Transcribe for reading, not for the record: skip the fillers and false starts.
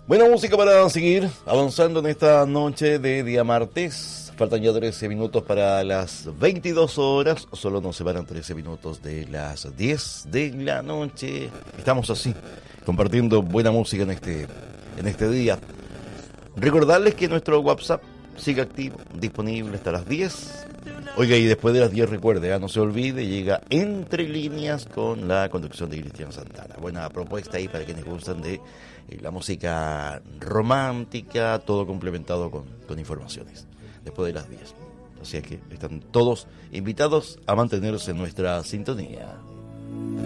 Buena música para seguir avanzando en esta noche de día martes. Faltan ya 13 minutos para las 22 horas. Solo nos separan 13 minutos de las 10 de la noche. Estamos así, compartiendo buena música en este día. Recordarles que nuestro WhatsApp sigue activo, disponible hasta las 10. Oiga, y después de las 10 recuerde, no se olvide, llega Entre Líneas con la conducción de Cristian Santana. Buena propuesta ahí para quienes gustan de la música romántica, todo complementado con informaciones, después de las 10. Así es que están todos invitados a mantenerse en nuestra sintonía.